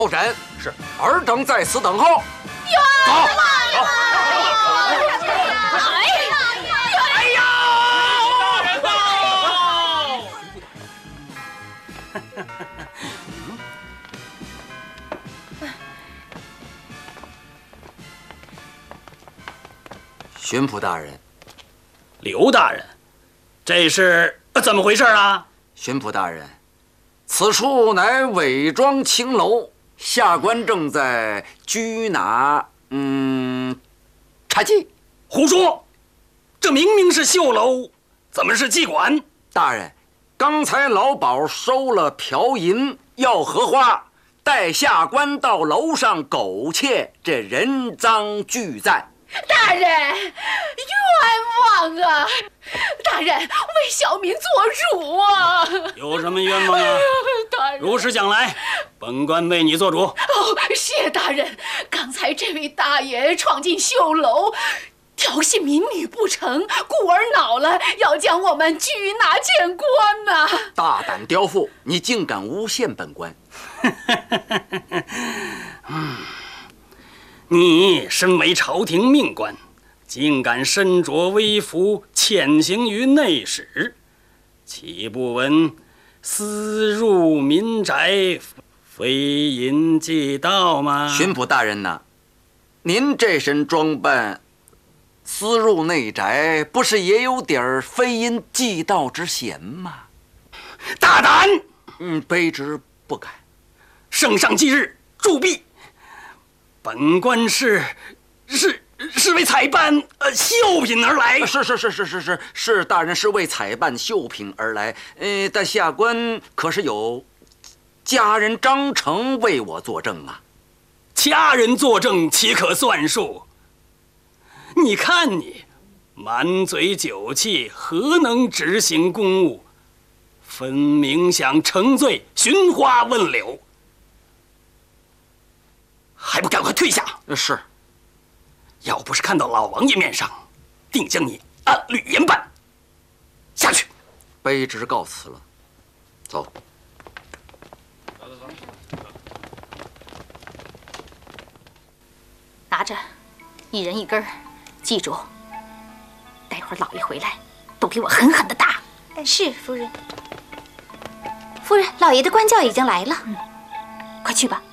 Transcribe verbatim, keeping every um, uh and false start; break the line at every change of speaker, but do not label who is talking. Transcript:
候审。
是，
尔等在此等候。
有。
好。
巡抚大人，
刘大人，这是怎么回事啊？
巡抚大人，此处乃伪装青楼，下官正在拘拿，嗯，查缉。
胡说！这明明是绣楼，怎么是妓馆？
大人，刚才老鸨收了瓢银，要荷花，待下官到楼上苟且，这人赃俱在。
大人，冤枉啊！大人，为小民做主啊！
有什么冤枉啊？
大人，
如实讲来，本官为你做主。
哦，谢大人。刚才这位大爷闯进绣楼，调戏民女不成，故而恼了，要将我们拘拿见官呐、啊！
大胆刁妇，你竟敢诬陷本官！
嗯。你身为朝廷命官，竟敢身着微服潜行于内室，岂不闻私入民宅，非淫即盗吗？
巡抚大人呐，您这身装扮，私入内宅，不是也有点非淫即盗之嫌吗？
大胆！
嗯，卑职不敢。
圣上忌日，铸币。本官是是是为采办呃绣品而来。
是是是是是是是，大人是为采办绣品而来。呃，但下官可是有家人张成为我作证啊。
家人作证岂可算数？你看你满嘴酒气，何能执行公务？分明想乘醉寻花问柳，还不赶快退下！
是，
要不是看到老王爷面上，定将你按律严办。下去。
卑职告辞了。走。
走走走。
拿着，一人一根儿，记住，待会儿老爷回来，都给我狠狠的打。
是夫人。夫人，老爷的官轿已经来了。
嗯，快去吧。